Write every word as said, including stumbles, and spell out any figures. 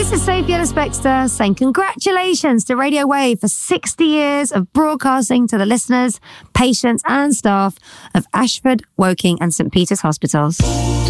This is Sophie Ellis-Bextor saying congratulations to Radio Wave for sixty years of broadcasting to the listeners, patients and staff of Ashford, Woking and St Peter's Hospitals.